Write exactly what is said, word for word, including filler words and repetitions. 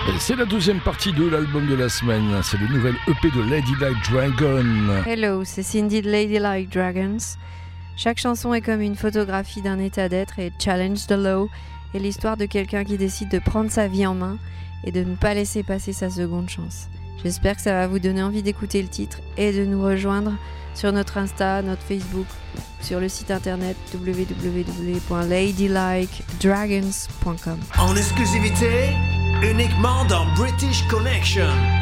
C'est la deuxième partie de l'album de la semaine. C'est le nouvel E P de Ladylike Dragon. Hello, c'est Cindy de Ladylike Dragons. Chaque chanson est comme une photographie d'un état d'être et Challenge the Law est l'histoire de quelqu'un qui décide de prendre sa vie en main et de ne pas laisser passer sa seconde chance. J'espère que ça va vous donner envie d'écouter le titre et de nous rejoindre sur notre Insta, notre Facebook, sur le site internet w w w point ladylike dragons point com. En exclusivité, uniquement dans British Connection.